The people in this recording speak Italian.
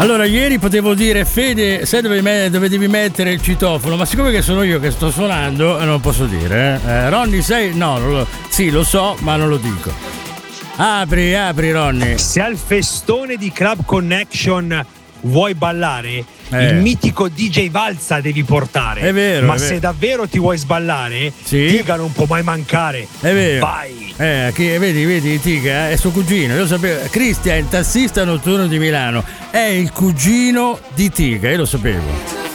Allora, ieri potevo dire Fede, sai dove devi mettere il citofono, ma siccome che sono io che sto suonando, non posso dire. Ronny, sai? No, sì, lo so, ma non lo dico. Apri, Ronny. Se al festone di Club Connection vuoi ballare, il mitico DJ Valza devi portare. È vero. Ma se davvero ti vuoi sballare, sì? Tiga non può mai mancare. È vero. Vai. Vedi, Tiga è suo cugino. Io sapevo. Cristian, il tassista notturno di Milano, è il cugino di Tiga, io lo sapevo.